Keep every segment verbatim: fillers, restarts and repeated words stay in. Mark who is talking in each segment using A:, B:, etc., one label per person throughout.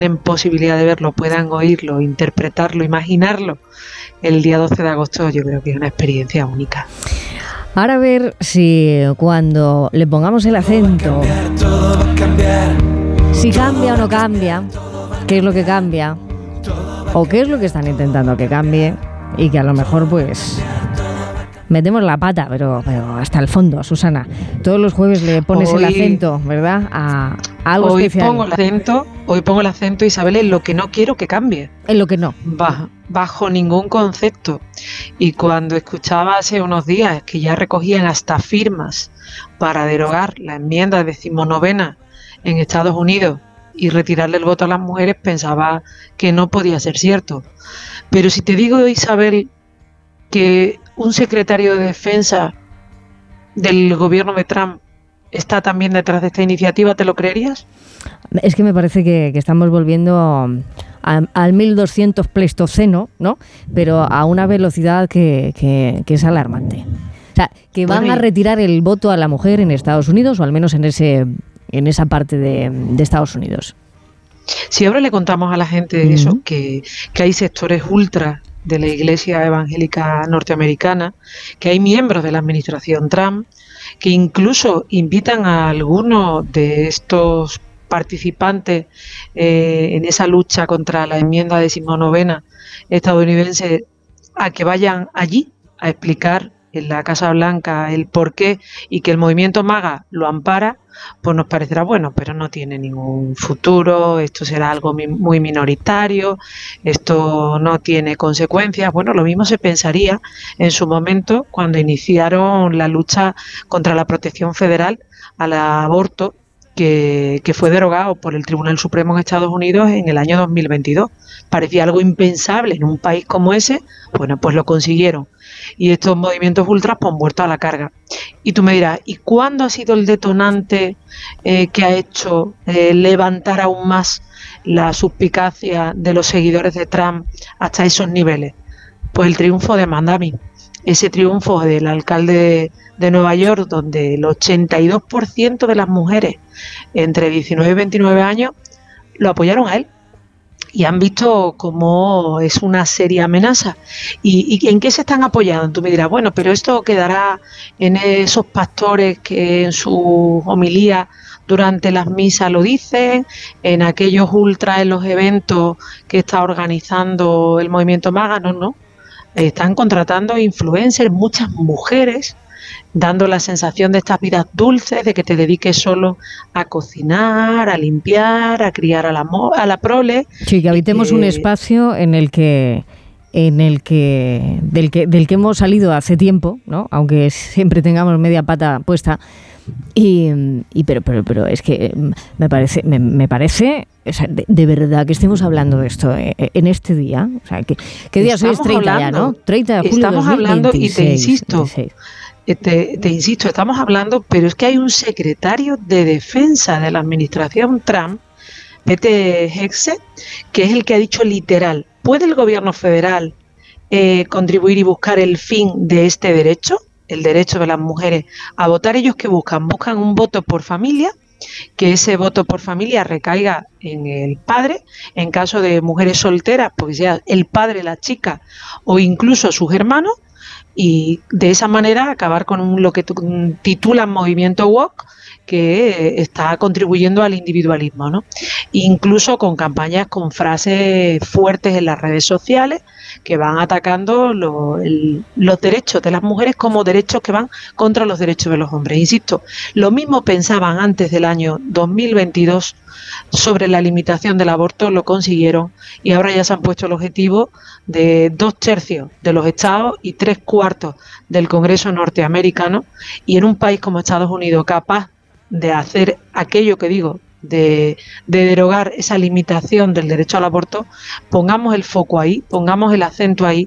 A: tienen posibilidad de verlo puedan oírlo, interpretarlo, imaginarlo el día doce de agosto, yo creo que es una experiencia única.
B: Ahora a ver si cuando le pongamos el acento, si cambia o no cambia, qué es lo que cambia o qué es lo que están intentando que cambie y que a lo mejor pues metemos la pata, pero, pero hasta el fondo, Susana. Todos los jueves le pones hoy, el acento, ¿verdad? A, a algo
A: hoy
B: especial.
A: Pongo el acento, hoy pongo el acento, Isabel, en lo que no quiero que cambie.
B: En lo que no.
A: Bajo, bajo ningún concepto. Y cuando escuchaba hace unos días que ya recogían hasta firmas para derogar la enmienda decimonovena en Estados Unidos y retirarle el voto a las mujeres, pensaba que no podía ser cierto. Pero si te digo, Isabel, que un secretario de defensa del gobierno de Trump está también detrás de esta iniciativa, ¿te lo creerías?
B: Es que me parece que, que estamos volviendo a, al mil doscientos Pleistoceno, ¿no? Pero a una velocidad que, que, que es alarmante. O sea, que van bueno, a retirar el voto a la mujer en Estados Unidos, o al menos en ese en esa parte de, de Estados Unidos.
A: Si ahora le contamos a la gente uh-huh. eso, que, que hay sectores ultra de la Iglesia Evangélica Norteamericana, que hay miembros de la administración Trump, que incluso invitan a algunos de estos participantes eh, en esa lucha contra la enmienda decimonovena estadounidense a que vayan allí a explicar en la Casa Blanca el porqué y que el movimiento MAGA lo ampara, pues nos parecerá bueno, pero no tiene ningún futuro, esto será algo muy minoritario, esto no tiene consecuencias. Bueno, lo mismo se pensaría en su momento cuando iniciaron la lucha contra la protección federal al aborto, que, que fue derogado por el Tribunal Supremo en Estados Unidos en el año dos mil veintidós. Parecía algo impensable en un país como ese, bueno, pues lo consiguieron. Y estos movimientos ultras pues han vuelto a la carga. Y tú me dirás, ¿y cuándo ha sido el detonante eh, que ha hecho eh, levantar aún más la suspicacia de los seguidores de Trump hasta esos niveles? Pues el triunfo de Miami, ese triunfo del alcalde de, de Nueva York, donde el ochenta y dos por ciento de las mujeres entre diecinueve y veintinueve años lo apoyaron a él. Y han visto cómo es una seria amenaza. ¿Y, ¿Y en qué se están apoyando? Tú me dirás, bueno, pero esto quedará en esos pastores que en su homilía durante las misas lo dicen, en aquellos ultras en los eventos que está organizando el movimiento MAGA. No, no. Están contratando influencers, muchas mujeres, dando la sensación de estas vidas dulces, de que te dediques solo a cocinar, a limpiar, a criar a la, mo- a la prole.
B: Sí, que habitemos que... un espacio en el que en el que del que del que hemos salido hace tiempo, ¿no? Aunque siempre tengamos media pata puesta. Y, y pero pero pero es que me parece me, me parece o sea, de, de verdad que estemos hablando de esto en este día, o sea, que qué día es treinta ya, ¿no? treinta de julio
A: estamos
B: de dos mil veintiséis,
A: hablando y te insisto
B: veintiséis.
A: Te, te insisto, estamos hablando, pero es que hay un secretario de defensa de la administración Trump, Pete Hegseth, que es el que ha dicho literal, ¿puede el gobierno federal eh, contribuir y buscar el fin de este derecho, el derecho de las mujeres a votar? ¿Ellos qué buscan? Buscan un voto por familia, que ese voto por familia recaiga en el padre, en caso de mujeres solteras, porque sea el padre, la chica o incluso sus hermanos, y de esa manera acabar con un, lo que titulan movimiento woke, que está contribuyendo al individualismo, ¿no? Incluso con campañas con frases fuertes en las redes sociales que van atacando lo, el, los derechos de las mujeres como derechos que van contra los derechos de los hombres. Insisto, lo mismo pensaban antes del año dos mil veintidós sobre la limitación del aborto, lo consiguieron y ahora ya se han puesto el objetivo de dos tercios de los estados y tres cuartos del Congreso norteamericano, y en un país como Estados Unidos capaz de hacer aquello que digo, de, de derogar esa limitación del derecho al aborto, pongamos el foco ahí, pongamos el acento ahí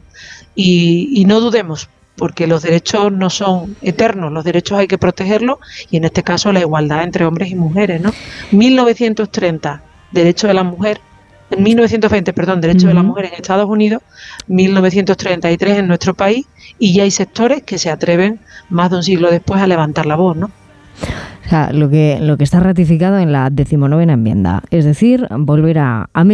A: y, y no dudemos, porque los derechos no son eternos, los derechos hay que protegerlos, y en este caso la igualdad entre hombres y mujeres, ¿no? mil novecientos treinta, derecho de la mujer, en mil novecientos veinte, perdón, derecho uh-huh. de la mujer en Estados Unidos, mil novecientos treinta y tres en nuestro país, y ya hay sectores que se atreven más de un siglo después a levantar la voz, ¿no?
B: O sea, lo que, lo que está ratificado en la decimonovena enmienda, es decir, volver a, a